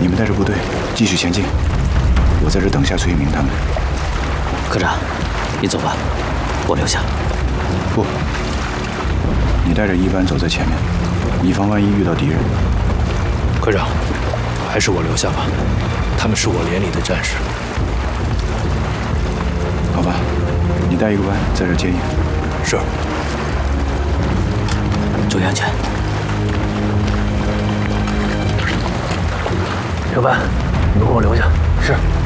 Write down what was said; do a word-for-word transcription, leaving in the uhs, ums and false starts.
你们带着部队继续前进，我在这等下崔一鸣他们。 科长，你走吧，我留下。 不，你带着一班走在前面，以防万一遇到敌人。 科长，还是我留下吧，他们是我连里的战士。 好吧，你带一个班在这接应。 是。 注意安全。 刘班，你们给我留下。是。